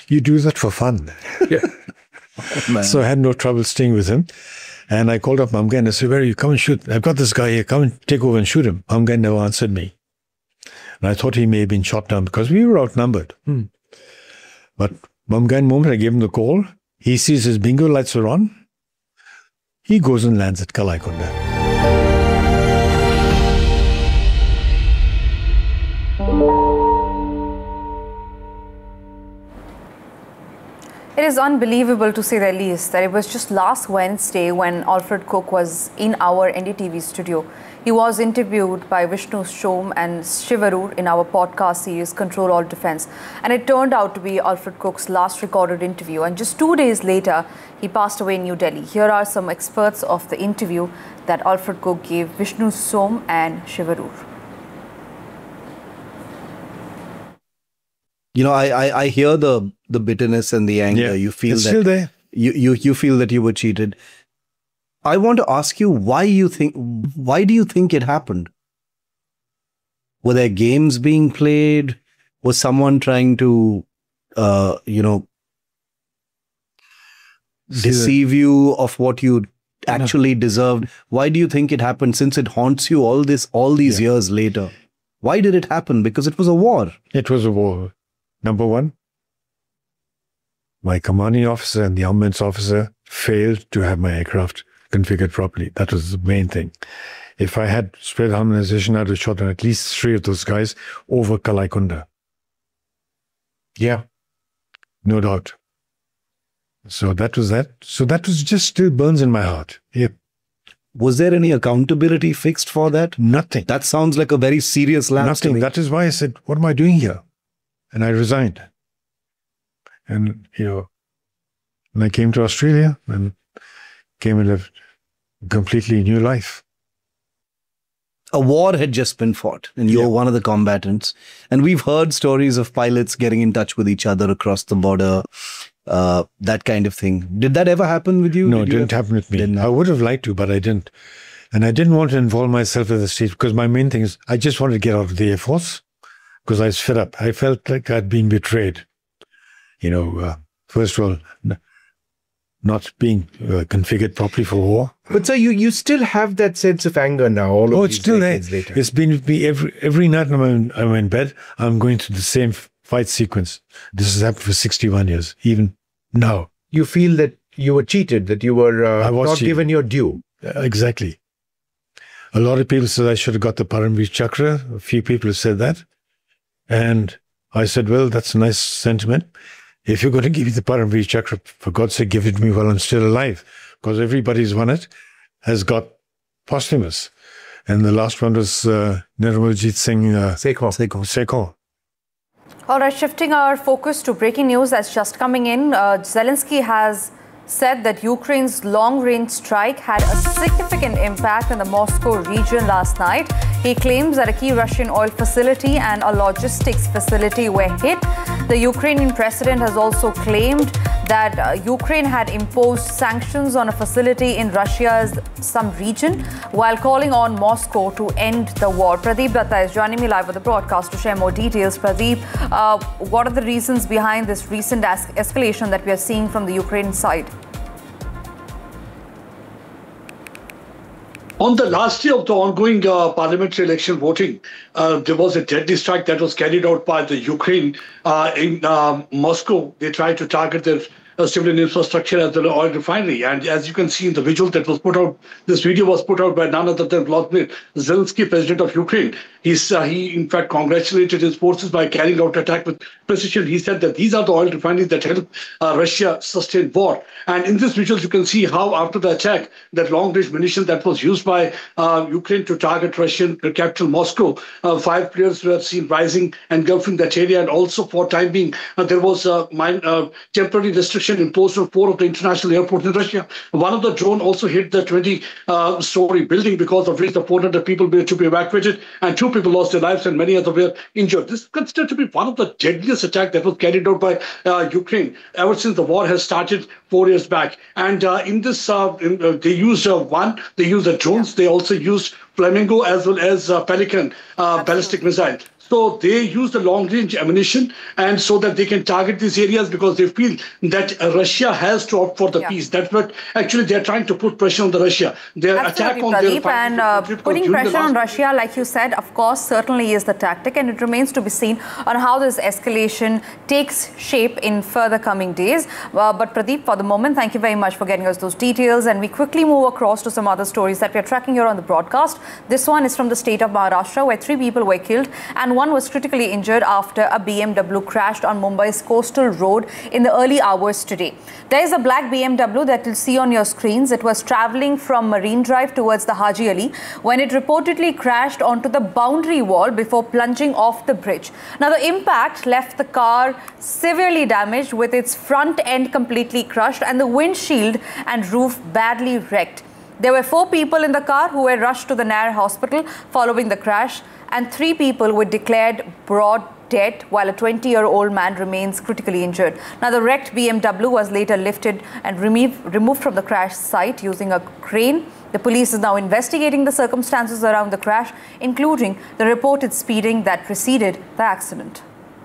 You do that for fun. Yeah. Oh, so I had no trouble staying with him. And I called up Mamgen. I said, where are you? Come and shoot. I've got this guy here. Come and take over and shoot him. Mamgen never answered me. And I thought he may have been shot down because we were outnumbered. But Mamgen, moment I gave him the call, he sees his bingo lights are on. He goes and lands at Kalaikunda. It is unbelievable, to say the least, that it was just last Wednesday when Alfred Cook was in our NDTV studio. He was interviewed by Vishnu Som and Shivarur in our podcast series Control Alt Defense. And it turned out to be Alfred Cook's last recorded interview. And just 2 days later, he passed away in New Delhi. Here are some experts of the interview that Alfred Cook gave Vishnu Som and Shivarur. You know, I hear the bitterness and the anger. Yeah, you feel it's that still there. You feel that you were cheated. I want to ask you why do you think it happened? Were there games being played? Was someone trying to deceive you of what you actually deserved? Why do you think it happened, since it haunts you all these years later? Why did it happen? Because it was a war. It was a war. Number one, my commanding officer and the armaments officer failed to have my aircraft configured properly. That was the main thing. If I had spread harmonization, I'd have shot on at least 3 of those guys over Kalaikunda. Yeah, no doubt. So that was that. So that was just still burns in my heart. Yep. Was there any accountability fixed for that? Nothing. That sounds like a very serious lapse to me. That is why I said, what am I doing here? And I resigned. And, and I came to Australia and came and lived a completely new life. A war had just been fought and you're one of the combatants. And we've heard stories of pilots getting in touch with each other across the border, that kind of thing. Did that ever happen with you? No, it didn't happen with me. I would have liked to, but I didn't. And I didn't want to involve myself with the state because my main thing is I just wanted to get out of the Air Force because I was fed up. I felt like I'd been betrayed. First of all, not being configured properly for war. But sir, you still have that sense of anger now. It's still there. Later. It's been with me every night when I'm in bed. I'm going through the same fight sequence. This has happened for 61 years, even now. You feel that you were cheated, that you were not given your due. Exactly. A lot of people said I should have got the Paramveer Chakra. A few people have said that. And I said, well, that's a nice sentiment. If you're going to give me the Paramveer Chakra, for God's sake, give it to me while I'm still alive. Because everybody who's won it has got posthumous. And the last one was Nirmaljeet Singh Sekon. All right, shifting our focus to breaking news that's just coming in. Zelensky has said that Ukraine's long-range strike had a significant impact in the Moscow region last night. He claims that a key Russian oil facility and a logistics facility were hit. The Ukrainian president has also claimed that Ukraine had imposed sanctions on a facility in Russia's some region while calling on Moscow to end the war. Pradeep Datta is joining me live with the broadcast to share more details. Pradeep, what are the reasons behind this recent escalation that we are seeing from the Ukrainian side? On the last day of the ongoing parliamentary election voting, there was a deadly strike that was carried out by the Ukraine in Moscow. They tried to target their civilian infrastructure as the oil refinery. And as you can see in the visual that was put out, this video was put out by none other than Vladimir Zelensky, president of Ukraine. He in fact congratulated his forces by carrying out attack with precision. He said that these are the oil refineries that help Russia sustain war. And in this visual, you can see how after the attack, that long-range munition that was used by Ukraine to target Russian capital Moscow, 5 players were seen rising, engulfing that area. And also for time being, there was a temporary restriction imposed on 4 of the international airports in Russia. One of the drone also hit the 20-story building, because of which the 400 people were to be evacuated and 2 people lost their lives and many others were injured. This is considered to be one of the deadliest attacks that was carried out by Ukraine ever since the war has started 4 years back. And in this, they used the drones. They also used Flamingo as well as Pelican ballistic missile. So they use the long-range ammunition, and so that they can target these areas because they feel that Russia has to opt for the peace. That's what actually they're trying to put pressure on the Russia. Their attack on Pradeep, their and putting pressure on Russia, like you said, of course, certainly is the tactic, and it remains to be seen on how this escalation takes shape in further coming days. But Pradeep, for the moment, thank you very much for getting us those details, and we quickly move across to some other stories that we are tracking here on the broadcast. This one is from the state of Maharashtra, where 3 people were killed and one was critically injured after a BMW crashed on Mumbai's coastal road in the early hours today. There is a black BMW that you'll see on your screens. It was traveling from Marine Drive towards the Haji Ali when it reportedly crashed onto the boundary wall before plunging off the bridge. Now, the impact left the car severely damaged, with its front end completely crushed and the windshield and roof badly wrecked. There were 4 people in the car who were rushed to the Nair hospital following the crash, and 3 people were declared broad dead, while a 20-year-old man remains critically injured. Now, the wrecked BMW was later lifted and removed from the crash site using a crane. The police is now investigating the circumstances around the crash, including the reported speeding that preceded the accident.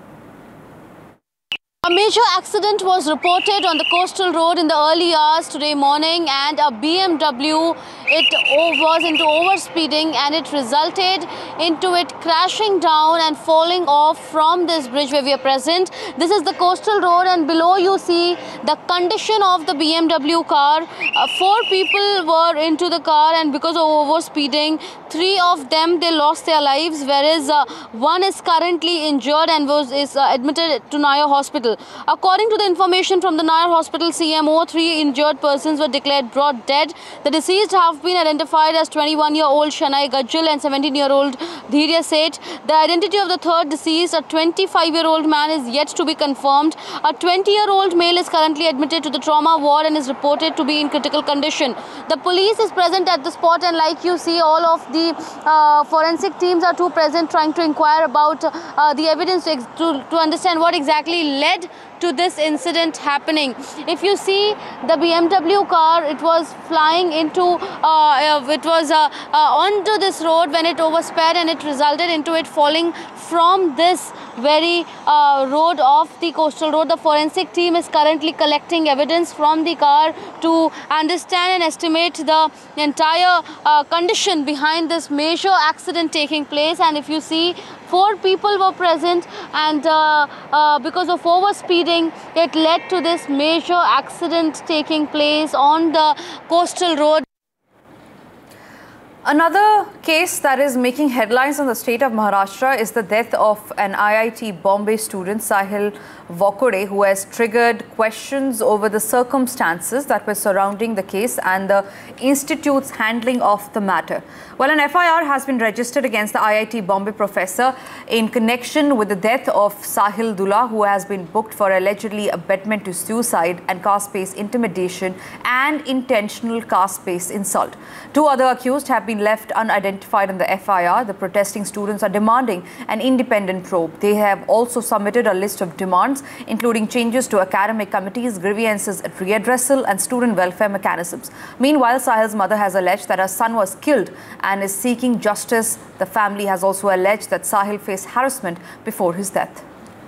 A major accident was reported on the coastal road in the early hours today morning, and a BMW, was into overspeeding, and it resulted into it crashing down and falling off from this bridge where we are present. This is the coastal road, and below you see the condition of the BMW car. 4 people were into the car, and because of overspeeding, 3 of them, they lost their lives, whereas 1 is currently injured and is admitted to Nair Hospital. According to the information from the Nair Hospital CMO, 3 injured persons were declared broad dead. The deceased have been identified as 21-year-old Shanai Gajjal and 17-year-old Dhirya Seth. The identity of the third deceased, a 25-year-old man, is yet to be confirmed. A 20-year-old male is currently admitted to the trauma ward and is reported to be in critical condition. The police is present at the spot, and like you see, all of the forensic teams are too present, trying to inquire about the evidence to understand what exactly led to this incident happening. If you see the BMW car, it was flying into, onto this road when it oversped, and it resulted into it falling from this very road of the coastal road. The forensic team is currently collecting evidence from the car to understand and estimate the entire condition behind this major accident taking place. And if you see, 4 people were present, and because of overspeeding, it led to this major accident taking place on the coastal road. Another case that is making headlines in the state of Maharashtra is the death of an IIT Bombay student, Sahil Vakode, who has triggered questions over the circumstances that were surrounding the case and the institute's handling of the matter. Well, an FIR has been registered against the IIT Bombay professor in connection with the death of Sahil Dullah, who has been booked for allegedly abetment to suicide and caste-based intimidation and intentional caste-based insult. 2 other accused have been left unidentified in the FIR. The protesting students are demanding an independent probe. They have also submitted a list of demands, including changes to academic committees, grievances at readdressal and student welfare mechanisms. Meanwhile, Sahil's mother has alleged that her son was killed and is seeking justice. The family has also alleged that Sahil faced harassment before his death.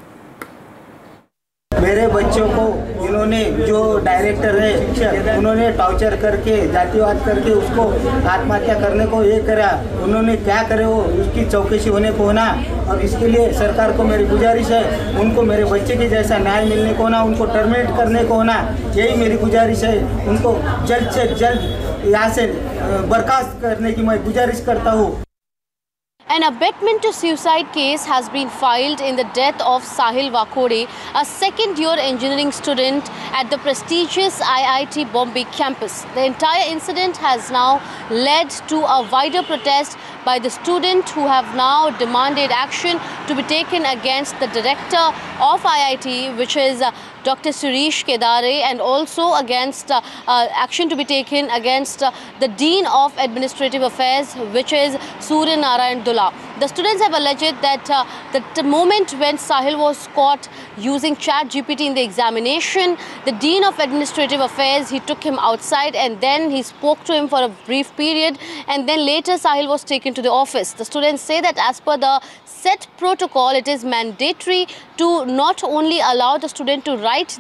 मेरे बच्चों को इन्होंने जो director है शिक्षक उन्होंने torture करके जातिवाद करके उसको आत्महत्या करने को ये करा। उन्होंने क्या करे वो उसकी चौकसी होने को होना, और इसके लिए सरकार को मेरी गुजारिश है, उनको मेरे बच्चे के जैसा न्याय मिलने को होना, उनको टर्मिनेट करने को होना, यही मेरी गुजारिश है। उनको जल्द से जल्द यहाँ से बर्खास्त करने की मैं गुजारिश करता हूँ। An abetment to suicide case has been filed in the death of Sahil Vakode, a second-year engineering student at the prestigious IIT Bombay campus. The entire incident has now led to a wider protest by the students who have now demanded action to be taken against the director of IIT, which is Dr. Suresh Kedare, and also against action to be taken against the Dean of Administrative Affairs, which is Surya Narayan Dullah. Bangla. The students have alleged that the moment when Sahil was caught using ChatGPT in the examination, the Dean of Administrative Affairs, he took him outside and then he spoke to him for a brief period, and then later Sahil was taken to the office. The students say that as per the set protocol, it is mandatory to not only allow the student to write